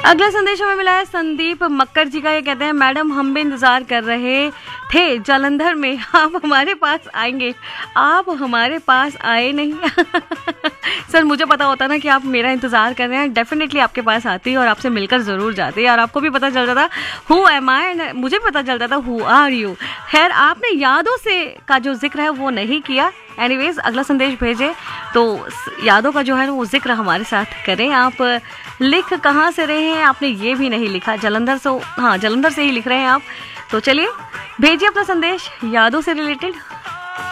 अगला संदेश हमें मिला है संदीप मक्कर जी का। ये कहते हैं मैडम हम भी इंतज़ार कर रहे थे जालंधर में, आप हमारे पास आएंगे, आप हमारे पास आए नहीं। सर मुझे पता होता ना कि आप मेरा इंतज़ार कर रहे हैं, डेफिनेटली आपके पास आती और आपसे मिलकर ज़रूर जाती और आपको भी पता चल जाता हु एम आई, मुझे पता चल जाता हु आर यू। खैर आपने यादों से का जो जिक्र है वो नहीं किया। एनीवेज अगला संदेश भेजे तो यादों का जो है वो जिक्र हमारे साथ करें। आप लिख कहाँ से रहे हैं आपने ये भी नहीं लिखा, जलंधर से, हाँ जलंधर से ही लिख रहे हैं आप। तो चलिए भेजिए अपना संदेश यादों से रिलेटेड।